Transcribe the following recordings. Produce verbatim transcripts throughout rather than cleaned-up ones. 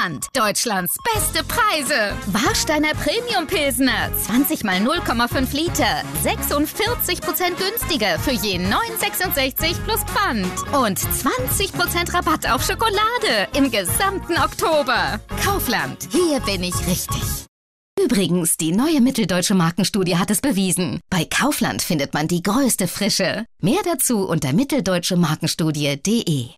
Kaufland. Deutschlands beste Preise. Warsteiner Premium Pilsner. zwanzig mal null Komma fünf Liter. sechsundvierzig Prozent günstiger für je neun Euro sechsundsechzig plus Pfand. Und zwanzig Prozent Rabatt auf Schokolade im gesamten Oktober. Kaufland. Hier bin ich richtig. Übrigens, die neue Mitteldeutsche Markenstudie hat es bewiesen. Bei Kaufland findet man die größte Frische. Mehr dazu unter mitteldeutsche markenstudie punkt de.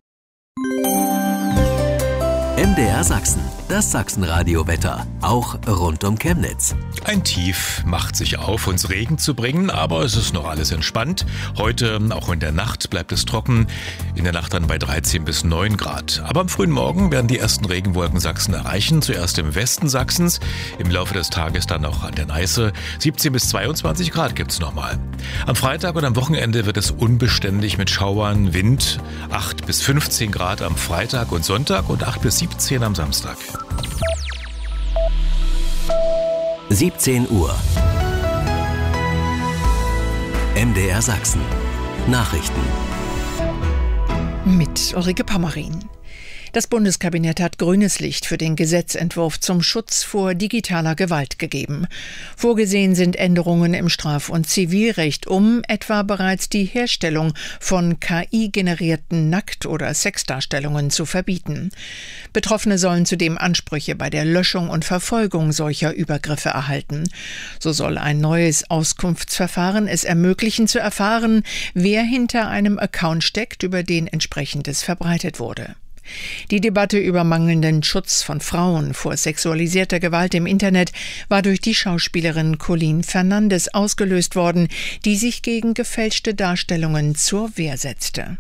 M D R Sachsen, das Sachsenradio-Wetter, auch rund um Chemnitz. Ein Tief macht sich auf, uns Regen zu bringen, aber es ist noch alles entspannt. Heute, auch in der Nacht, bleibt es trocken. In der Nacht dann bei dreizehn bis neun Grad. Aber am frühen Morgen werden die ersten Regenwolken Sachsen erreichen. Zuerst im Westen Sachsens, im Laufe des Tages dann auch an der Neiße. siebzehn bis zweiundzwanzig Grad gibt es nochmal. Am Freitag und am Wochenende wird es unbeständig mit Schauern, Wind. acht bis fünfzehn Grad am Freitag und Sonntag und acht bis siebzehn am Samstag. siebzehn Uhr. M D R Sachsen. Nachrichten. Mit Ulrike Pammerin. Das Bundeskabinett hat grünes Licht für den Gesetzentwurf zum Schutz vor digitaler Gewalt gegeben. Vorgesehen sind Änderungen im Straf- und Zivilrecht, um etwa bereits die Herstellung von K I-generierten Nackt- oder Sexdarstellungen zu verbieten. Betroffene sollen zudem Ansprüche bei der Löschung und Verfolgung solcher Übergriffe erhalten. So soll ein neues Auskunftsverfahren es ermöglichen zu erfahren, wer hinter einem Account steckt, über den entsprechendes verbreitet wurde. Die Debatte über mangelnden Schutz von Frauen vor sexualisierter Gewalt im Internet war durch die Schauspielerin Colleen Fernandes ausgelöst worden, die sich gegen gefälschte Darstellungen zur Wehr setzte.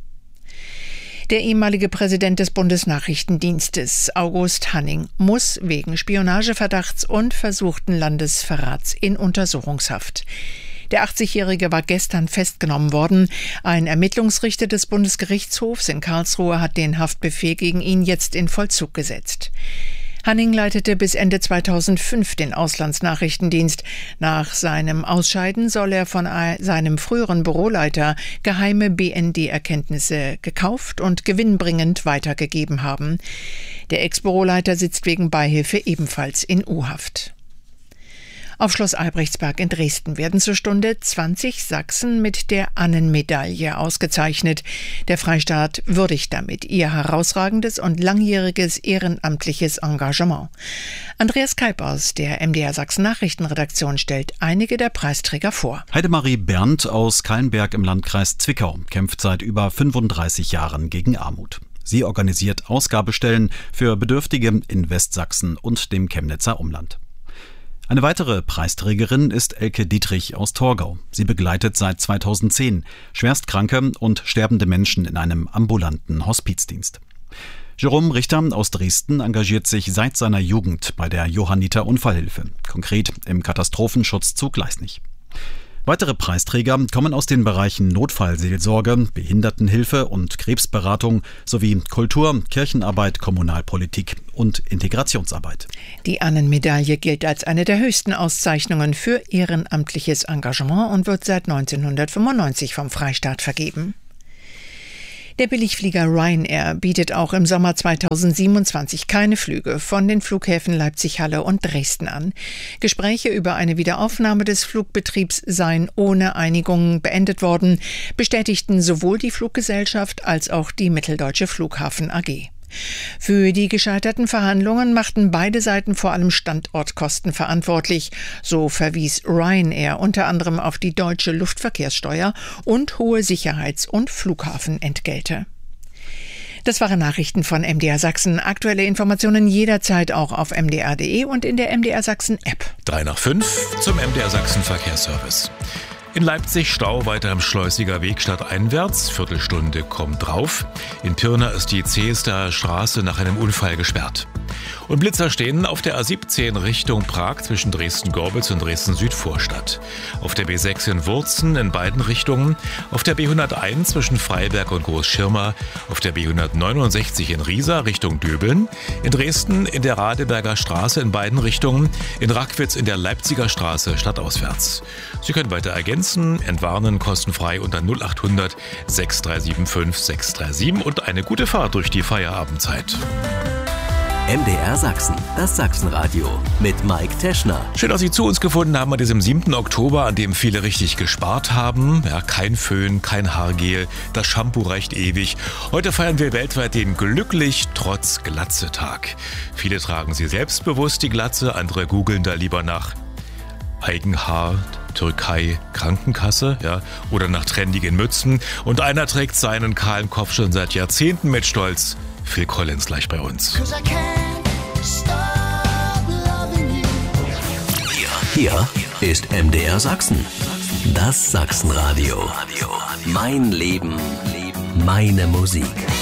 Der ehemalige Präsident des Bundesnachrichtendienstes, August Hanning, muss wegen Spionageverdachts und versuchten Landesverrats in Untersuchungshaft. Der achtzigjährige war gestern festgenommen worden. Ein Ermittlungsrichter des Bundesgerichtshofs in Karlsruhe hat den Haftbefehl gegen ihn jetzt in Vollzug gesetzt. Hanning leitete bis Ende zweitausendfünf den Auslandsnachrichtendienst. Nach seinem Ausscheiden soll er von seinem früheren Büroleiter geheime B N D-Erkenntnisse gekauft und gewinnbringend weitergegeben haben. Der Ex-Büroleiter sitzt wegen Beihilfe ebenfalls in U-Haft. Auf Schloss Albrechtsberg in Dresden werden zur Stunde zwanzig Sachsen mit der Annenmedaille ausgezeichnet. Der Freistaat würdigt damit ihr herausragendes und langjähriges ehrenamtliches Engagement. Andreas Kalb aus der M D R Sachsen Nachrichtenredaktion stellt einige der Preisträger vor. Heidemarie Berndt aus Kallenberg im Landkreis Zwickau kämpft seit über fünfunddreißig Jahren gegen Armut. Sie organisiert Ausgabestellen für Bedürftige in Westsachsen und dem Chemnitzer Umland. Eine weitere Preisträgerin ist Elke Dietrich aus Torgau. Sie begleitet seit zweitausendzehn schwerstkranke und sterbende Menschen in einem ambulanten Hospizdienst. Jerome Richter aus Dresden engagiert sich seit seiner Jugend bei der Johanniter Unfallhilfe, konkret im Katastrophenschutz zu Gleisnig. Weitere Preisträger kommen aus den Bereichen Notfallseelsorge, Behindertenhilfe und Krebsberatung sowie Kultur, Kirchenarbeit, Kommunalpolitik und Integrationsarbeit. Die Annenmedaille gilt als eine der höchsten Auszeichnungen für ehrenamtliches Engagement und wird seit neunzehnhundertfünfundneunzig vom Freistaat vergeben. Der Billigflieger Ryanair bietet auch im Sommer zweitausendsiebenundzwanzig keine Flüge von den Flughäfen Leipzig-Halle und Dresden an. Gespräche über eine Wiederaufnahme des Flugbetriebs seien ohne Einigung beendet worden, bestätigten sowohl die Fluggesellschaft als auch die Mitteldeutsche Flughafen A G. Für die gescheiterten Verhandlungen machten beide Seiten vor allem Standortkosten verantwortlich. So verwies Ryanair unter anderem auf die deutsche Luftverkehrssteuer und hohe Sicherheits- und Flughafenentgelte. Das waren Nachrichten von M D R Sachsen. Aktuelle Informationen jederzeit auch auf m d r punkt d e und in der M D R Sachsen App. Drei nach fünf zum M D R Sachsen Verkehrsservice. In Leipzig Stau weiter am Schleusiger Weg stadteinwärts, Viertelstunde kommt drauf. In Pirna ist die Zehester Straße nach einem Unfall gesperrt. Und Blitzer stehen auf der A siebzehn Richtung Prag zwischen Dresden-Gorbitz und Dresden-Südvorstadt. Auf der B sechs in Wurzen in beiden Richtungen, auf der B hunderteins zwischen Freiberg und Großschirma, auf der B hundertneunundsechzig in Riesa Richtung Döbeln, in Dresden in der Radeberger Straße in beiden Richtungen, in Rackwitz in der Leipziger Straße stadtauswärts. Sie können weiter ergänzen, entwarnen kostenfrei unter null achthundert sechs drei sieben fünf sechs drei sieben und eine gute Fahrt durch die Feierabendzeit. M D R Sachsen, das Sachsenradio mit Mike Teschner. Schön, dass Sie zu uns gefunden haben an diesem siebten Oktober, an dem viele richtig gespart haben. Ja, kein Föhn, kein Haargel, das Shampoo reicht ewig. Heute feiern wir weltweit den Glücklich trotz Glatze-Tag. Viele tragen sie selbstbewusst die Glatze, andere googeln da lieber nach Eigenhaar, Türkei, Krankenkasse, ja, oder nach trendigen Mützen. Und einer trägt seinen kahlen Kopf schon seit Jahrzehnten mit Stolz. Phil Collins gleich bei uns. Hier ist M D R Sachsen, das Sachsenradio. Mein Leben, meine Musik.